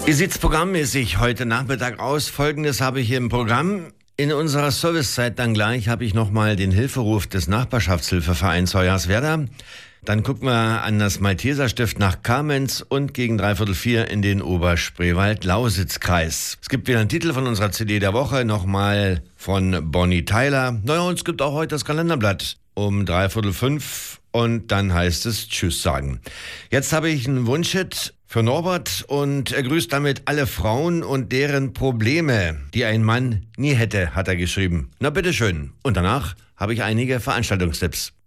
Wie sieht's programmmäßig heute Nachmittag aus? Folgendes habe ich hier im Programm. In unserer Servicezeit dann gleich habe ich nochmal den Hilferuf des Nachbarschaftshilfevereins Hoyerswerda. Dann gucken wir an das Malteserstift nach Kamenz und gegen 3/4 in den Oberspreewald-Lausitz-Kreis. Es gibt wieder einen Titel von unserer CD der Woche, nochmal von Bonnie Tyler. Naja, und es gibt auch heute das Kalenderblatt um 3/4 und dann heißt es Tschüss sagen. Jetzt habe ich einen Wunschhit für Norbert und er grüßt damit alle Frauen und deren Probleme, die ein Mann nie hätte, hat er geschrieben. Na bitteschön. Und danach habe ich einige Veranstaltungstipps.